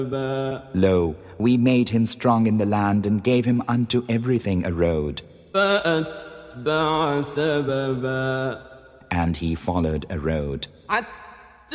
Lo, we made him strong in the land and gave him unto everything a road. فأتبع سببا And he followed a road.